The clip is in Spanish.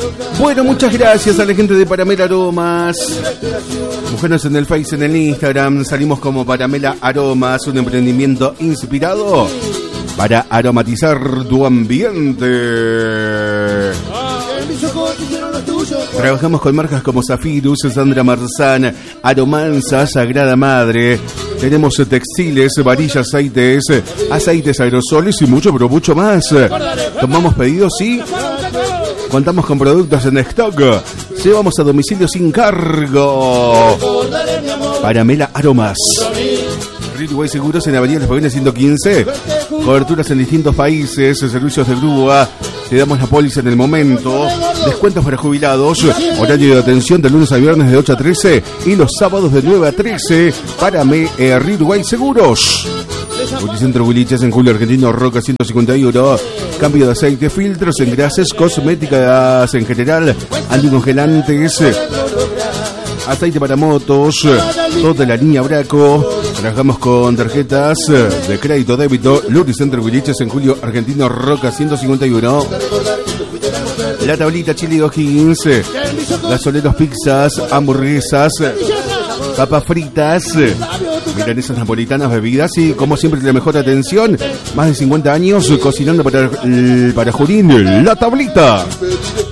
Bueno, muchas gracias a la gente de Paramela Aromas. Búscanos en el Face, en el Instagram. Salimos como Paramela Aromas, un emprendimiento inspirado para aromatizar tu ambiente. Trabajamos con marcas como Zafirus, Sandra Marzán, Aromanza, Sagrada Madre. Tenemos textiles, varillas, aceites, aerosoles y mucho, pero mucho más. Tomamos pedidos y contamos con productos en stock. Llevamos a domicilio sin cargo. Paramela Aromas. Ridway Seguros en Avenida Los Pavones 115. Coberturas en distintos países, servicios de grúa. Te damos la póliza en el momento. Descuentos para jubilados. Horario de atención de lunes a viernes de 8 a 13 y los sábados de 9 a 13. Para Ridway Seguros. Multicentro Huiliches en Julio Argentino Roca 151. Cambio de aceite, filtros, engrases, cosméticas en general, anticongelantes, aceite para motos, toda la línea Braco. Trabajamos con tarjetas de crédito, débito. Multicentro Huiliches en Julio Argentino Roca 151. La tablita Chili O'Higgins, gasoleros, pizzas, hamburguesas, papas fritas, milanesas napolitanas, bebidas y como siempre la mejor atención. Más de 50 años cocinando para Junín. La tablita.